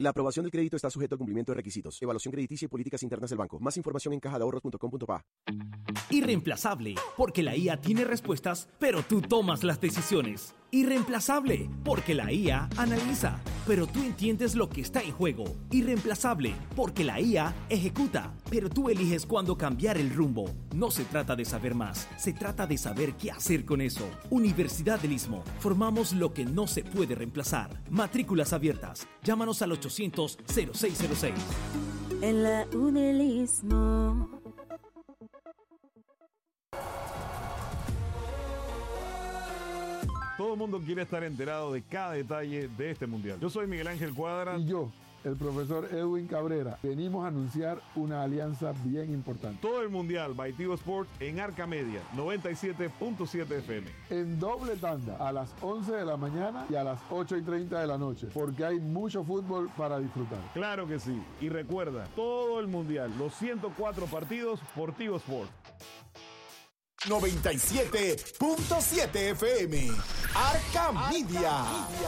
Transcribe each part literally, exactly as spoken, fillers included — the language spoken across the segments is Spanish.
La aprobación del crédito está sujeto al cumplimiento de requisitos, evaluación crediticia y políticas internas del banco. Más información en caja de ahorros punto com punto pa. Irreemplazable, porque la I A tiene respuestas, pero tú tomas las decisiones. Irreemplazable, porque la I A analiza, pero tú entiendes lo que está en juego. Irreemplazable, porque la I A ejecuta, pero tú eliges cuándo cambiar el rumbo. No se trata de saber más, se trata de saber qué hacer con eso. Universidad del Istmo, formamos lo que no se puede reemplazar. Matrículas abiertas, llámanos al ochocientos cero seis cero seis. En la U del Istmo. Todo el mundo quiere estar enterado de cada detalle de este mundial. Yo soy Miguel Ángel Cuadra. Y yo, el profesor Edwin Cabrera. Venimos a anunciar una alianza bien importante. Todo el mundial by Tigo Sports en Arca Media, noventa y siete punto siete F M. En doble tanda, a las once de la mañana y a las ocho y treinta de la noche, porque hay mucho fútbol para disfrutar. Claro que sí. Y recuerda, todo el mundial, los ciento cuatro partidos por Tigo Sports. noventa y siete punto siete F M. Arca Media.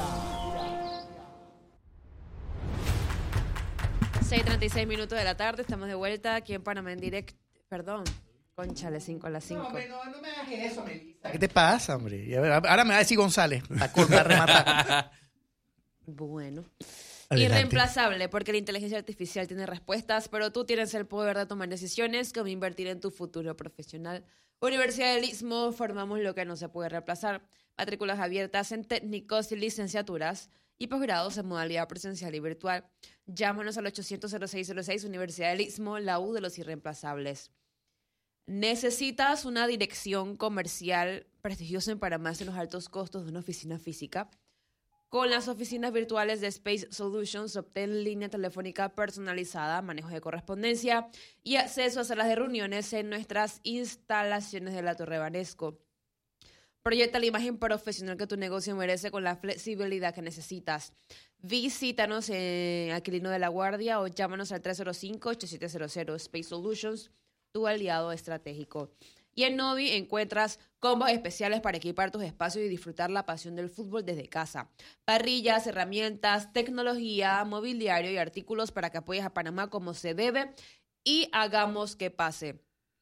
seis y treinta y seis minutos de la tarde, estamos de vuelta aquí en Panamá en Direct. Perdón, conchale, cinco a las cinco. No, hombre, no, no me hagas eso, Melissa. ¿Qué te pasa, hombre? Y a ver, ahora me va a decir González, la culpa de rematar. Bueno. Adelante. Irreemplazable, porque la inteligencia artificial tiene respuestas, pero tú tienes el poder de tomar decisiones como invertir en tu futuro profesional. Universidad del Istmo, formamos lo que no se puede reemplazar. Matrículas abiertas en técnicos y licenciaturas y posgrados en modalidad presencial y virtual. Llámanos al ochocientos cero seis cero seis, Universidad del Istmo, la U de los irreemplazables. ¿Necesitas una dirección comercial prestigiosa en Panamá sin los altos costos de una oficina física? Con las oficinas virtuales de Space Solutions, obtén línea telefónica personalizada, manejo de correspondencia y acceso a salas de reuniones en nuestras instalaciones de la Torre Banesco. Proyecta la imagen profesional que tu negocio merece con la flexibilidad que necesitas. Visítanos en Aquilino de la Guardia o llámanos al tres cero cinco, ocho siete cero cero. Space Solutions, tu aliado estratégico. Y en Novi encuentras combos especiales para equipar tus espacios y disfrutar la pasión del fútbol desde casa. Parrillas, herramientas, tecnología, mobiliario y artículos para que apoyes a Panamá como se debe y hagamos que pase.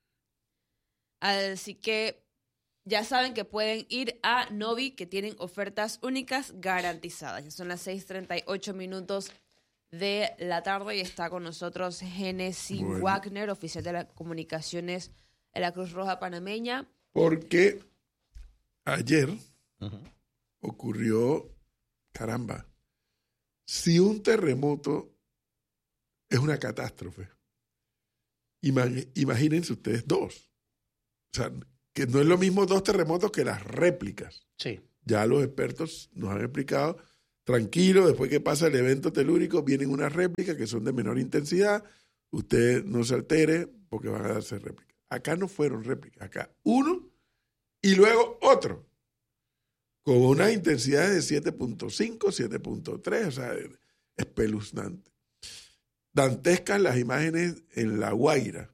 Así que ya saben que pueden ir a Novi, que tienen ofertas únicas garantizadas. Ya son las seis y treinta y ocho minutos de la tarde y está con nosotros Genesis Bueno. Wagner, oficial de las comunicaciones de la Cruz Roja Panameña. Porque ayer uh-huh. ocurrió, caramba, si un terremoto es una catástrofe, imag- imagínense ustedes dos. O sea, que no es lo mismo dos terremotos que las réplicas. Sí. Ya los expertos nos han explicado, tranquilo, después que pasa el evento telúrico, vienen unas réplicas que son de menor intensidad, usted no se altere porque van a darse réplicas. Acá no fueron réplicas, acá uno y luego otro, con unas intensidades de siete punto cinco, siete punto tres, o sea, espeluznante. Dantescas las imágenes en La Guaira.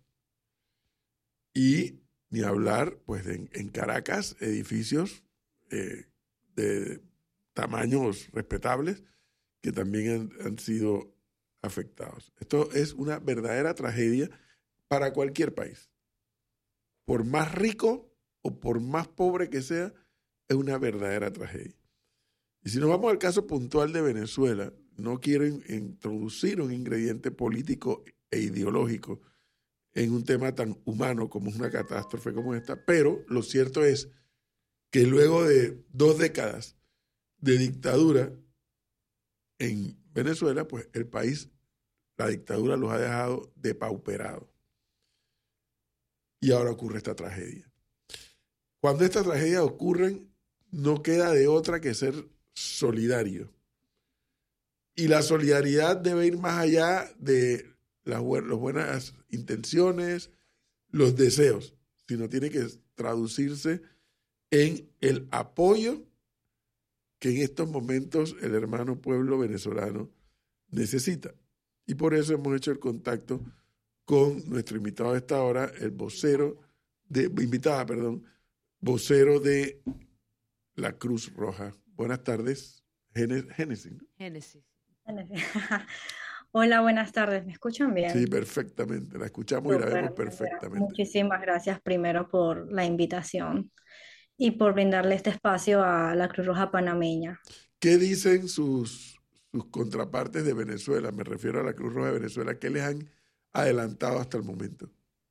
Y ni hablar, pues, en, en Caracas, edificios eh, de tamaños respetables que también han, han sido afectados. Esto es una verdadera tragedia para cualquier país. Por más rico o por más pobre que sea, es una verdadera tragedia. Y si nos vamos al caso puntual de Venezuela, no quiero in- introducir un ingrediente político e ideológico en un tema tan humano como una catástrofe como esta, pero lo cierto es que luego de dos décadas de dictadura en Venezuela, pues el país, la dictadura los ha dejado depauperados. Y ahora ocurre esta tragedia. Cuando estas tragedias ocurren, no queda de otra que ser solidario. Y la solidaridad debe ir más allá de las, bu- las buenas intenciones, los deseos, sino tiene que traducirse en el apoyo que en estos momentos el hermano pueblo venezolano necesita. Y por eso hemos hecho el contacto con nuestro invitado a esta hora, el vocero de, invitada, perdón, vocero de la Cruz Roja. Buenas tardes, Génesis. ¿No? Génesis. Hola, buenas tardes. ¿Me escuchan Sí, bien? perfectamente. La escuchamos y la Súper, vemos me alegra. perfectamente. Muchísimas gracias primero por la invitación y por brindarle este espacio a la Cruz Roja Panameña. ¿Qué dicen sus, sus contrapartes de Venezuela? Me refiero a la Cruz Roja de Venezuela. ¿Qué les han adelantado hasta el momento?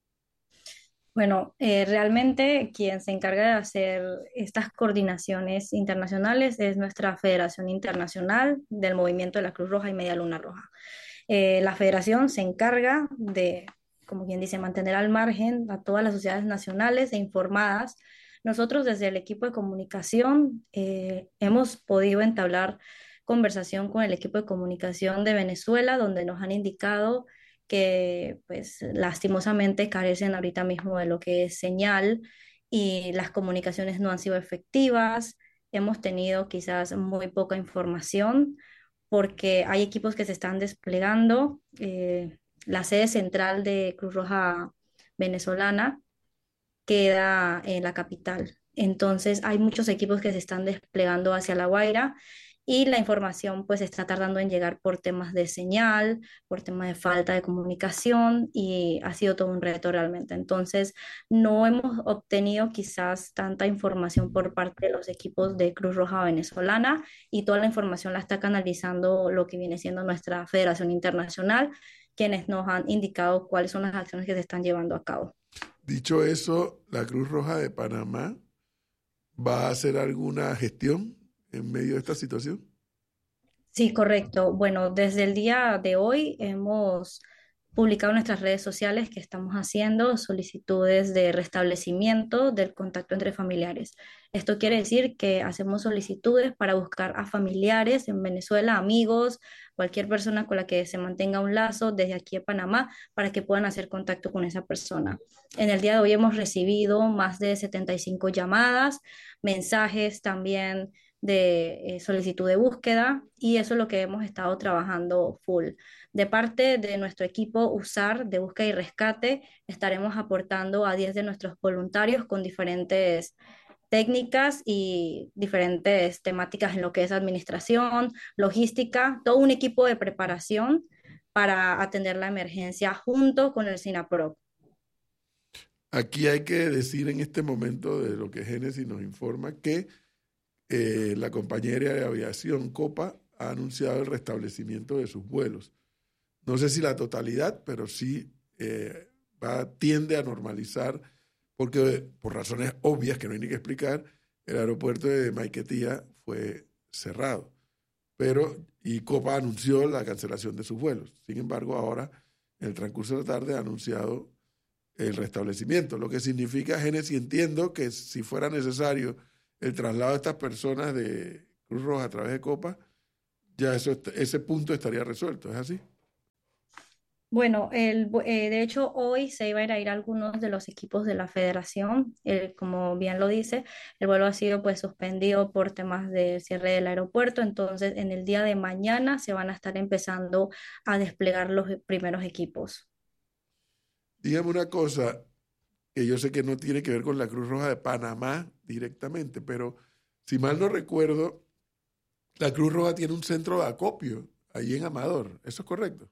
Bueno, eh, realmente quien se encarga de hacer estas coordinaciones internacionales es nuestra Federación Internacional del Movimiento de la Cruz Roja y Media Luna Roja. Eh, la federación se encarga de, como quien dice, mantener al margen a todas las sociedades nacionales e informadas. Nosotros desde el equipo de comunicación eh, hemos podido entablar conversación con el equipo de comunicación de Venezuela, donde nos han indicado que pues lastimosamente carecen ahorita mismo de lo que es señal y las comunicaciones no han sido efectivas. Hemos tenido quizás muy poca información porque hay equipos que se están desplegando. Eh, la sede central de Cruz Roja venezolana queda en la capital. Entonces hay muchos equipos que se están desplegando hacia La Guaira y la información pues está tardando en llegar por temas de señal, por temas de falta de comunicación y ha sido todo un reto realmente. Entonces no hemos obtenido quizás tanta información por parte de los equipos de Cruz Roja venezolana y toda la información la está canalizando lo que viene siendo nuestra Federación Internacional, quienes nos han indicado cuáles son las acciones que se están llevando a cabo. Dicho eso, la Cruz Roja de Panamá va a hacer alguna gestión en medio de esta situación. Sí, correcto. Bueno, desde el día de hoy hemos publicado en nuestras redes sociales que estamos haciendo solicitudes de restablecimiento del contacto entre familiares. Esto quiere decir que hacemos solicitudes para buscar a familiares en Venezuela, amigos, cualquier persona con la que se mantenga un lazo desde aquí a Panamá para que puedan hacer contacto con esa persona. En el día de hoy hemos recibido más de setenta y cinco llamadas, mensajes también de eh, solicitud de búsqueda y eso es lo que hemos estado trabajando full. De parte de nuestro equipo U S A R de búsqueda y rescate, estaremos aportando a diez de nuestros voluntarios con diferentes técnicas y diferentes temáticas en lo que es administración, logística, todo un equipo de preparación para atender la emergencia junto con el SINAPROC. Aquí hay que decir en este momento de lo que Génesis nos informa que eh, la compañía aérea de aviación Copa ha anunciado el restablecimiento de sus vuelos. No sé si la totalidad, pero sí eh, va, tiende a normalizar, porque por razones obvias que no hay ni que explicar, el aeropuerto de Maiquetía fue cerrado. Pero, y Copa anunció la cancelación de sus vuelos. Sin embargo, ahora, en el transcurso de la tarde, ha anunciado el restablecimiento, lo que significa, Génesis, entiendo que si fuera necesario el traslado de estas personas de Cruz Roja a través de Copa, ya eso, ese punto estaría resuelto, ¿es así? Bueno, el, eh, de hecho hoy se iban a ir algunos de los equipos de la federación, eh, como bien lo dice, el vuelo ha sido pues suspendido por temas de cierre del aeropuerto, entonces en el día de mañana se van a estar empezando a desplegar los primeros equipos. Dígame una cosa, que yo sé que no tiene que ver con la Cruz Roja de Panamá directamente, pero si mal no recuerdo, la Cruz Roja tiene un centro de acopio allí en Amador, ¿eso es correcto?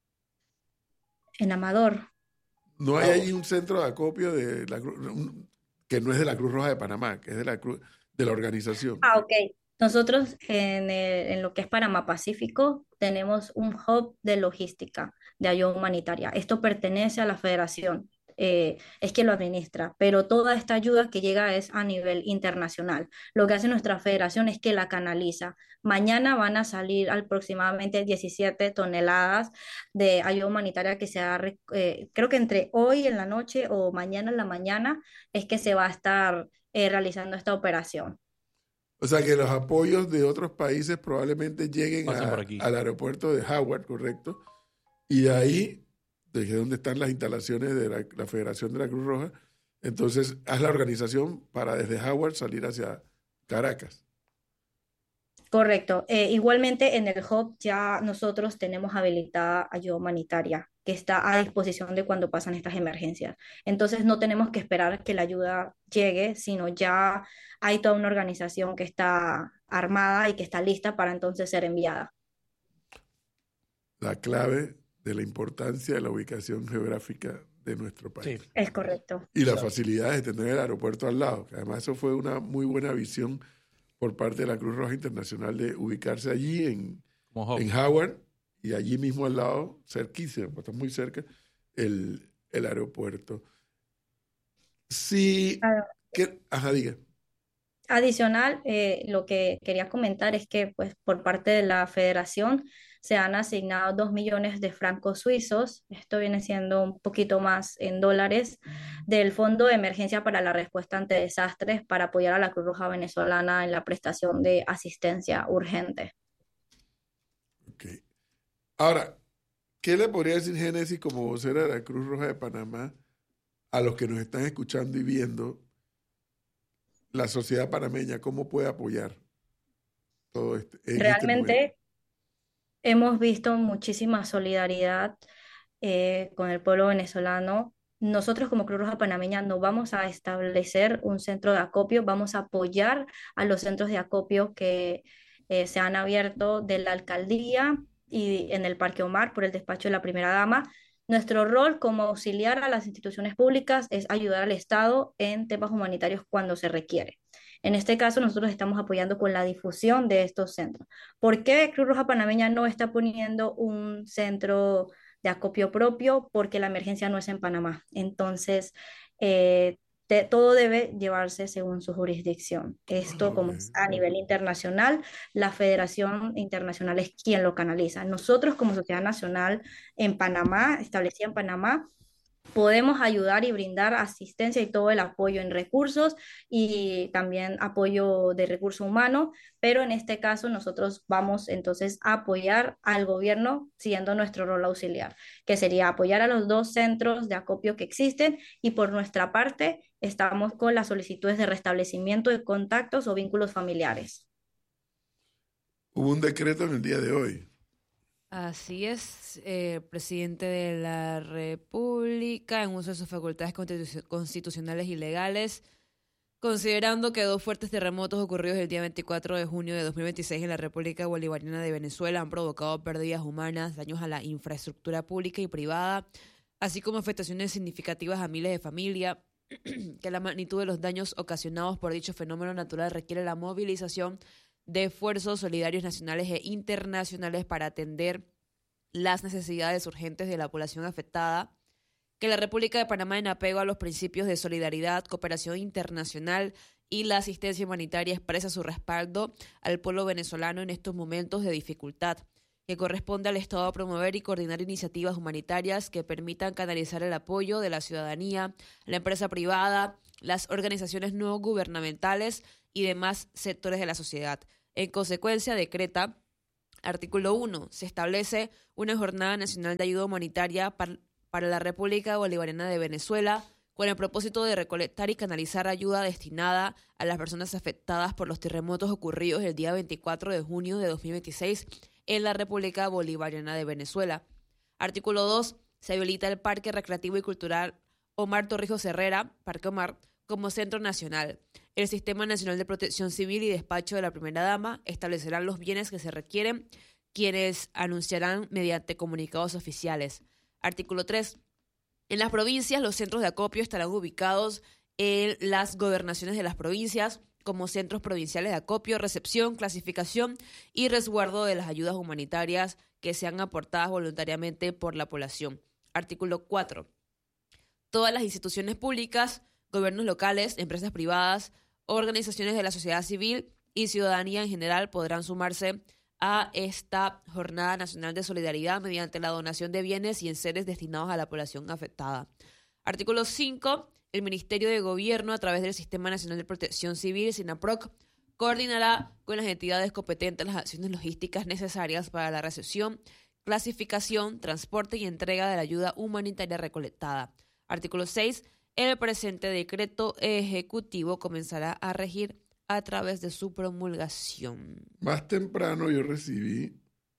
En Amador. No hay allí un centro de acopio de la, un, que no es de la Cruz Roja de Panamá, que es de la, Cruz, de la organización. Ah, ok. Nosotros en, el- en lo que es Panamá Pacífico tenemos un hub de logística de ayuda humanitaria. Esto pertenece a la federación, eh, es quien lo administra, pero toda esta ayuda que llega es a nivel internacional. Lo que hace nuestra federación es que la canaliza. Mañana van a salir aproximadamente diecisiete toneladas de ayuda humanitaria que se ha, rec- eh, creo que entre hoy en la noche o mañana en la mañana es que se va a estar eh, realizando esta operación. O sea que los apoyos de otros países probablemente lleguen Pasen a- por aquí. al aeropuerto de Howard, ¿correcto? Y de ahí, desde donde están las instalaciones de la, la Federación de la Cruz Roja, entonces haz la organización para desde Howard salir hacia Caracas. Correcto. Eh, igualmente en el hub ya nosotros tenemos habilitada ayuda humanitaria que está a disposición de cuando pasan estas emergencias. Entonces no tenemos que esperar que la ayuda llegue, sino ya hay toda una organización que está armada y que está lista para entonces ser enviada. la clave de la importancia de la ubicación geográfica de nuestro país. Sí. Es correcto. Y la facilidad de tener el aeropuerto al lado. Que además eso fue una muy buena visión por parte de la Cruz Roja Internacional de ubicarse allí en, en Howard y allí mismo al lado, cerquísima, está muy cerca, el, el aeropuerto. Sí, que, ajá, diga. Adicional, eh, lo que quería comentar es que pues, por parte de la federación se han asignado dos millones de francos suizos, esto viene siendo un poquito más en dólares, del Fondo de Emergencia para la Respuesta ante Desastres para apoyar a la Cruz Roja Venezolana en la prestación de asistencia urgente. Okay. Ahora, ¿qué le podría decir Génesis como vocera de la Cruz Roja de Panamá a los que nos están escuchando y viendo? La sociedad panameña, ¿cómo puede apoyar todo este? Realmente este hemos visto muchísima solidaridad eh, con el pueblo venezolano. Nosotros como Cruz Roja Panameña no vamos a establecer un centro de acopio, vamos a apoyar a los centros de acopio que eh, se han abierto de la alcaldía y en el Parque Omar por el despacho de la primera dama. Nuestro rol como auxiliar a las instituciones públicas es ayudar al Estado en temas humanitarios cuando se requiere. En este caso, nosotros estamos apoyando con la difusión de estos centros. ¿Por qué Cruz Roja Panameña no está poniendo un centro de acopio propio? Porque la emergencia no es en Panamá. Entonces, eh, de, todo debe llevarse según su jurisdicción. Esto, como es a nivel internacional, la Federación Internacional es quien lo canaliza. Nosotros, como Sociedad Nacional en Panamá, establecida en Panamá, podemos ayudar y brindar asistencia y todo el apoyo en recursos y también apoyo de recurso humano, pero en este caso nosotros vamos entonces a apoyar al gobierno siguiendo nuestro rol auxiliar, que sería apoyar a los dos centros de acopio que existen y por nuestra parte estamos con las solicitudes de restablecimiento de contactos o vínculos familiares. Hubo un decreto en el día de hoy. Así es, eh, presidente de la República, en uso de sus facultades constitu- constitucionales y legales, considerando que dos fuertes terremotos ocurridos el día veinticuatro de junio de dos mil veintiséis en la República Bolivariana de Venezuela han provocado pérdidas humanas, daños a la infraestructura pública y privada, así como afectaciones significativas a miles de familias, que la magnitud de los daños ocasionados por dicho fenómeno natural requiere la movilización de esfuerzos solidarios nacionales e internacionales para atender las necesidades urgentes de la población afectada, que la República de Panamá, en apego a los principios de solidaridad, cooperación internacional y la asistencia humanitaria, expresa su respaldo al pueblo venezolano en estos momentos de dificultad, que corresponde al Estado promover y coordinar iniciativas humanitarias que permitan canalizar el apoyo de la ciudadanía, la empresa privada, las organizaciones no gubernamentales y demás sectores de la sociedad. En consecuencia, decreta, artículo uno, se establece una jornada nacional de ayuda humanitaria para, para la República Bolivariana de Venezuela con el propósito de recolectar y canalizar ayuda destinada a las personas afectadas por los terremotos ocurridos el día veinticuatro de junio de dos mil veintiséis en la República Bolivariana de Venezuela. Artículo dos, se habilita el Parque Recreativo y Cultural Omar Torrijos Herrera, Parque Omar, como centro nacional. El Sistema Nacional de Protección Civil y Despacho de la Primera Dama establecerán los bienes que se requieren, quienes anunciarán mediante comunicados oficiales. Artículo tres. En las provincias, los centros de acopio estarán ubicados en las gobernaciones de las provincias como centros provinciales de acopio, recepción, clasificación y resguardo de las ayudas humanitarias que sean aportadas voluntariamente por la población. Artículo cuatro. Todas las instituciones públicas, gobiernos locales, empresas privadas, organizaciones de la sociedad civil y ciudadanía en general podrán sumarse a esta Jornada Nacional de Solidaridad mediante la donación de bienes y enseres destinados a la población afectada. Artículo cinco. El Ministerio de Gobierno, a través del Sistema Nacional de Protección Civil, SINAPROC, coordinará con las entidades competentes las acciones logísticas necesarias para la recepción, clasificación, transporte y entrega de la ayuda humanitaria recolectada. Artículo seis. El presente decreto ejecutivo comenzará a regir a través de su promulgación. Más temprano yo recibí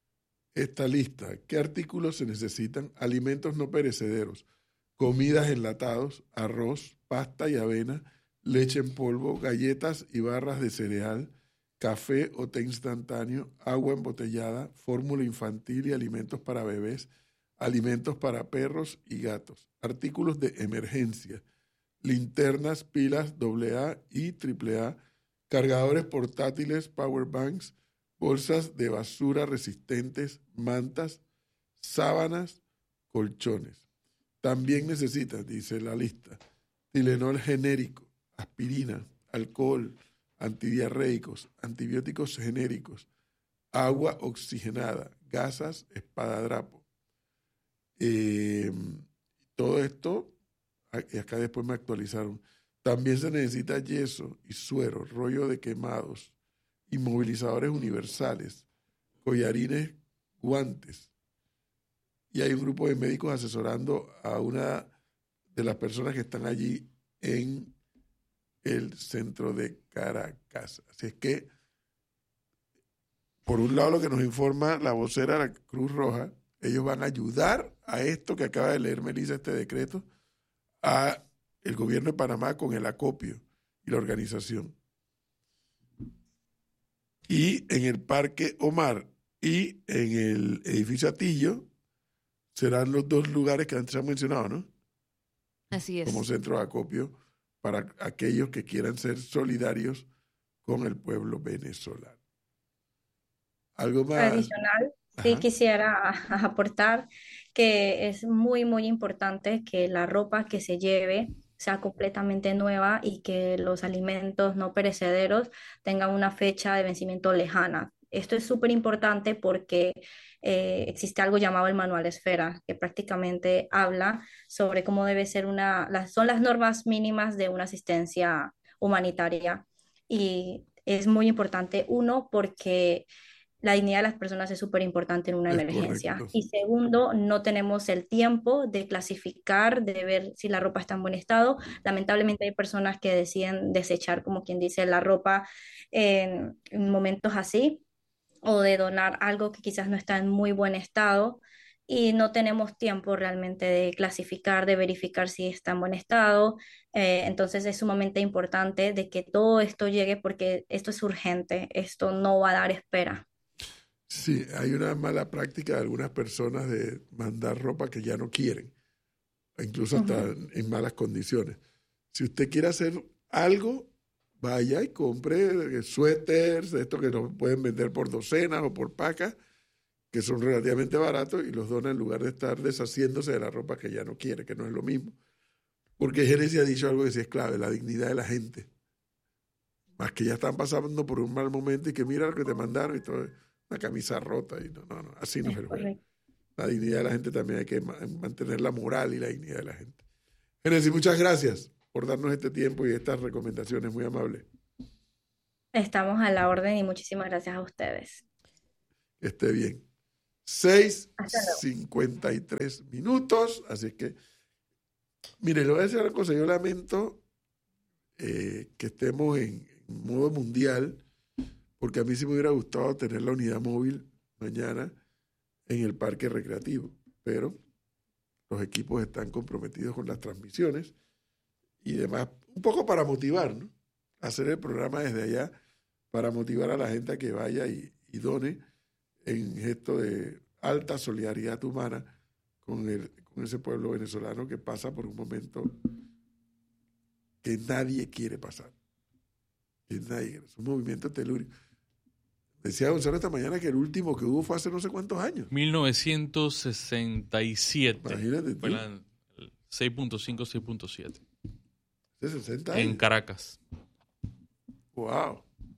esta lista. ¿Qué artículos se necesitan? Alimentos no perecederos, comidas enlatados, arroz, pasta y avena, leche en polvo, galletas y barras de cereal, café o té instantáneo, agua embotellada, fórmula infantil y alimentos para bebés, alimentos para perros y gatos, artículos de emergencia, linternas, pilas doble A y triple A, cargadores portátiles, power banks, bolsas de basura resistentes, mantas, sábanas, colchones. También necesitas, dice la lista, Tylenol genérico, aspirina, alcohol, antidiarreicos, antibióticos genéricos, agua oxigenada, gasas, espadadrapo. Eh, todo esto, y acá después me actualizaron. También se necesita yeso y suero, rollo de quemados, inmovilizadores universales, collarines, guantes. Y hay un grupo de médicos asesorando a una de las personas que están allí en el centro de Caracas. Así es que, por un lado, lo que nos informa la vocera de la Cruz Roja, ellos van a ayudar a esto que acaba de leer Melissa, este decreto, a el gobierno de Panamá con el acopio y la organización. Y en el Parque Omar y en el edificio Atillo serán los dos lugares que antes se han mencionado, ¿no? Así es. Como centro de acopio para aquellos que quieran ser solidarios con el pueblo venezolano. ¿Algo más? Adicional, sí Ajá. quisiera aportar que es muy, muy importante que la ropa que se lleve sea completamente nueva y que los alimentos no perecederos tengan una fecha de vencimiento lejana. Esto es súper importante porque eh, existe algo llamado el Manual Esfera, que prácticamente habla sobre cómo debe ser una, las, son las normas mínimas de una asistencia humanitaria. Y es muy importante, uno, porque la dignidad de las personas es súper importante en una Es emergencia. correcto. Y segundo, no tenemos el tiempo de clasificar, de ver si la ropa está en buen estado. Lamentablemente hay personas que deciden desechar, como quien dice, la ropa en, en momentos así, o de donar algo que quizás no está en muy buen estado. Y no tenemos tiempo realmente de clasificar, de verificar si está en buen estado. Eh, entonces es sumamente importante de que todo esto llegue porque esto es urgente, esto no va a dar espera. Sí, hay una mala práctica de algunas personas de mandar ropa que ya no quieren, incluso hasta Ujú. en malas condiciones. Si usted quiere hacer algo, vaya y compre suéteres, estos que nos pueden vender por docenas o por pacas, que son relativamente baratos, y los dona en lugar de estar deshaciéndose de la ropa que ya no quiere, que no es lo mismo. Porque Génesis ha dicho algo que sí es clave, la dignidad de la gente. Más que ya están pasando por un mal momento y que mira lo que te mandaron y todo, una camisa rota. Y no, no, no, así no es el juego. La dignidad de la gente también hay que ma- mantener la moral y la dignidad de la gente. Génesis, muchas gracias por darnos este tiempo y estas recomendaciones muy amables. Estamos a la orden y muchísimas gracias a ustedes. Que esté bien. seis Hasta luego. cincuenta y tres minutos, así es que, mire, le voy a decir una cosa, yo lamento eh, que estemos en, en modo mundial, porque a mí sí me hubiera gustado tener la unidad móvil mañana en el parque recreativo, pero los equipos están comprometidos con las transmisiones y demás, un poco para motivar, ¿no? Hacer el programa desde allá para motivar a la gente a que vaya y, y done en gesto de alta solidaridad humana con, el, con ese pueblo venezolano que pasa por un momento que nadie quiere pasar. Que nadie, es un movimiento telúrico. Decía Gonzalo esta mañana que el último que hubo fue hace no sé cuántos años. mil novecientos sesenta y siete. Imagínate Fue tú. la seis punto cinco, seis punto siete. De sesenta años. En Caracas. Wow.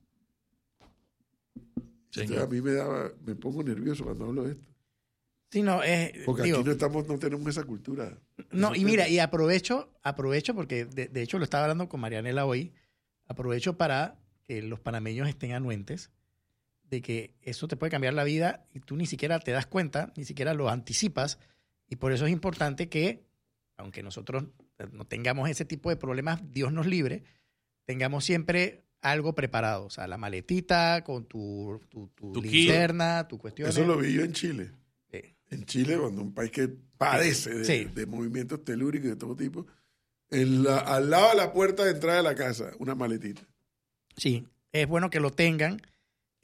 Entonces, a mí me daba, me pongo nervioso cuando hablo de esto. Sí, no, es, Porque digo, aquí no estamos, no tenemos esa cultura. no, Ese y mira, tema. y aprovecho, aprovecho porque de, de hecho lo estaba hablando con Marianela hoy, aprovecho para que los panameños estén anuentes de que eso te puede cambiar la vida y tú ni siquiera te das cuenta, ni siquiera lo anticipas, y por eso es importante que, aunque nosotros no tengamos ese tipo de problemas, Dios nos libre, tengamos siempre algo preparado, o sea, la maletita con tu, tu, tu, Tu kit. linterna, tu cuestión. Eso lo vi yo en Chile. Sí. En Chile, cuando un país que padece de, Sí. de movimientos telúricos de todo tipo, en la, al lado de la puerta de entrada de la casa, una maletita. Sí, es bueno que lo tengan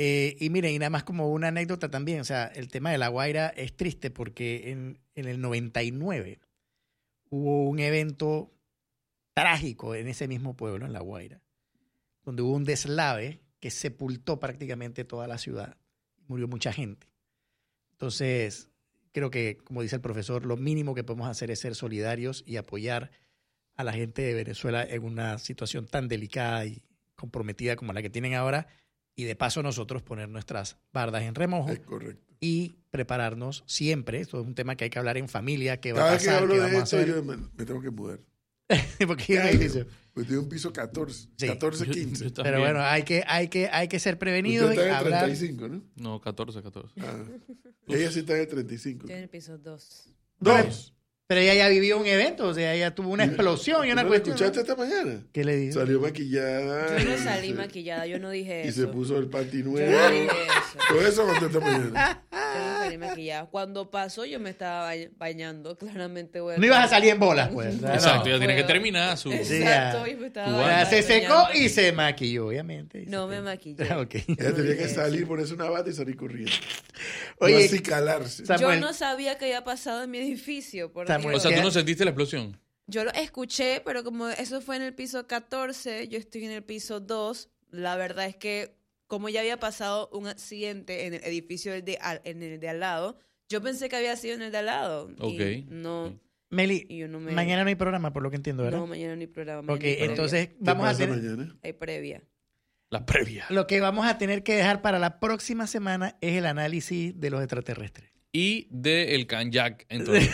Eh, y miren, y nada más como una anécdota también, o sea, el tema de La Guaira es triste porque en, en el noventa y nueve hubo un evento trágico en ese mismo pueblo, en La Guaira, donde hubo un deslave que sepultó prácticamente toda la ciudad. Murió mucha gente. Entonces, creo que, como dice el profesor, lo mínimo que podemos hacer es ser solidarios y apoyar a la gente de Venezuela en una situación tan delicada y comprometida como la que tienen ahora. Y de paso nosotros poner nuestras bardas en remojo. Es correcto. Y prepararnos siempre. Esto es un tema que hay que hablar en familia, que va Cada a vez que pasar, hablo qué de vamos a esto, hacer. yo me, me tengo que mudar. Porque es difícil. Pues estoy en un piso catorce, Sí. catorce, quince. Pero bueno, hay que, hay que, hay que ser prevenidos Usted y está en el hablar. treinta y cinco, ¿no? No, catorce, catorce. Ah. Ella sí está en el treinta y cinco. Estoy en el piso dos. Dos. Pero ella ya vivió un evento, o sea, ella tuvo una explosión y una ¿No la cuestión. escuchaste esta mañana? ¿Qué le dijo? Salió maquillada. Yo no y salí se- maquillada, yo no dije Y eso. se puso el panty Yo nuevo. no dije eso. Todo eso conté esta mañana. Yo no salí maquillada. Cuando pasó, yo me estaba ba- bañando. Claramente voy a No ibas a salir en bolas, pues. ¿verdad? Exacto, No. ya tenía que Puedo. terminar su... Sí, Exacto, ya. y me estaba Tu bañando. Ya se secó y se maquilló, obviamente. No me maquillé. Ok. Ella tenía que dije salir, ponerse una bata y salir corriendo. Oye, Oye, así calarse. Samuel. Yo no sabía que había pasado en mi edificio. Por Samuel, O Dios. sea, ¿tú ¿Qué? no sentiste la explosión? Yo lo escuché, pero como eso fue en el piso catorce, yo estoy en el piso dos. La verdad es que como ya había pasado un accidente en el edificio de al, en el de al lado, yo pensé que había sido en el de al lado. Y Ok. no, Meli, y yo no me... mañana no hay programa, por lo que entiendo, ¿verdad? No, mañana no hay programa. mañana Ok, hay previa. entonces ¿Qué vamos a pasa tener... mañana? Hay previa. La previa. Lo que vamos a tener que dejar para la próxima semana es el análisis de los extraterrestres. Y de el Kanyak, entonces.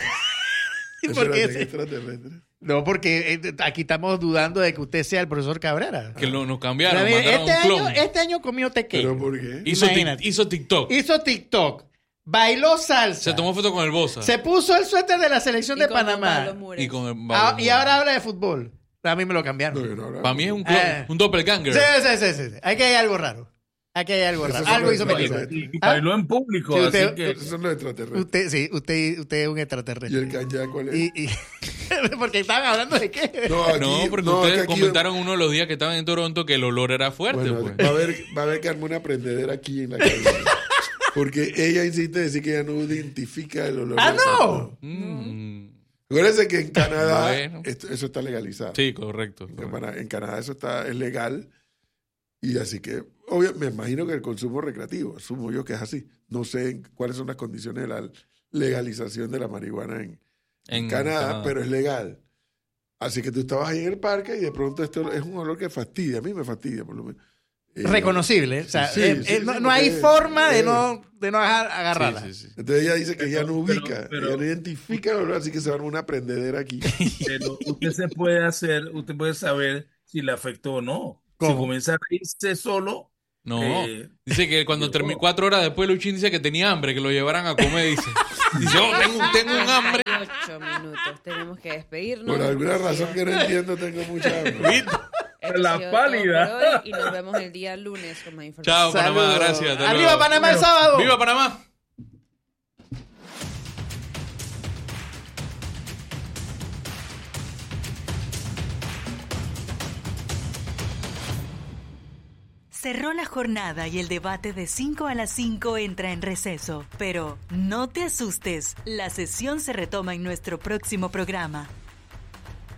¿Por qué Espérate, ese? ¿qué extraterrestre? No, porque eh, aquí estamos dudando de que usted sea el profesor Cabrera. Que lo- nos cambiaron, Mira, mandaron este, un clon. año, este año comió tequeño. ¿Pero por qué? Hizo, tic- Imagínate. hizo TikTok. Hizo TikTok. Bailó salsa. Se tomó foto con el Bosa. Se puso el suéter de la selección Y de con Don Panamá. Pablo Mures. Y con el Ah, Pablo y ahora habla de fútbol. A mí me lo cambiaron. No, yo no hablaba. Para mí es un clon, Eh. un doppelganger. Sí, sí, sí, sí, sí. Aquí hay algo raro. Aquí hay algo Esos raro. son Algo los hizo extraterrestres. Melissa. Y, y Ah. bailó en público, Sí, usted- así que... Esos son los extraterrestres. Usted, sí, usted, usted es un ¿Y extraterrestre. el Kanyak cuál es? Y, y- porque estaban hablando de qué. No, aquí- No, porque no, ustedes es que aquí- comentaron uno de los días que estaban en Toronto que el olor era fuerte. Bueno, pues. va a haber, va a haber que armar una prendedera aquí en la cabina. Porque ella insiste en decir que ella no identifica el olor. ¡Ah, del no! zapato. Mm. Acuérdense que en Canadá Bueno. esto- eso está legalizado. Sí, correcto. En correcto. Canadá, en Canadá eso está, es legal. Y así que, obvio, me imagino que el consumo recreativo, asumo yo que es así. No sé en cuáles son las condiciones de la legalización de la marihuana en, en En Canadá, Canadá. pero es legal. Así que tú estabas ahí en el parque y de pronto esto es un olor que fastidia. A mí me fastidia, por lo menos. Eh, Reconocible. O sea, sí, eh, sí, eh, sí, no, no porque- hay forma de eh, no, de no agar- agarrarla. Sí, sí, sí. Entonces ella dice que ella no Pero- ubica, pero- ella no identifica el olor, así que se va a armar una prendedera aquí. Pero usted se puede hacer, usted puede saber si le afectó o no. ¿Cómo? Si comienza a reírse solo, No, Eh, dice que cuando yo- terminó, cuatro horas después Luchín dice que tenía hambre, que lo llevaran a comer, dice. Dice, oh, tengo, tengo un hambre. Ocho minutos. Tenemos que despedirnos. Por alguna Esto ha razón sido- que no entiendo, tengo mucha hambre. esto ha La sido todo pálida. por hoy y nos vemos el día lunes con más información. Chao, Panamá, Saludos. gracias. hasta Arriba luego. Panamá el sábado. ¡Viva Panamá! Cerró la jornada y el debate de cinco a las cinco entra en receso. Pero no te asustes, la sesión se retoma en nuestro próximo programa.